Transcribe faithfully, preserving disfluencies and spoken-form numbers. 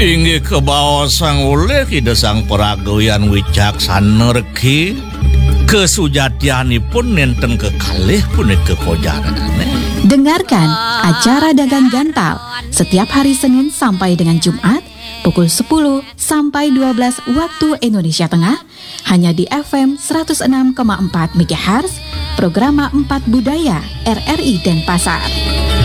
Inggih kebaosang oleh Ida Sang Peragawian wicaksana reki kesujatianipun nenten kekalih punika kojaranane. Dengarkan acara Dagang Gantal setiap hari Senin sampai dengan Jumat pukul sepuluh sampai dua belas waktu Indonesia Tengah hanya di F M seratus enam koma empat MHz Programa empat Budaya R R I Denpasar.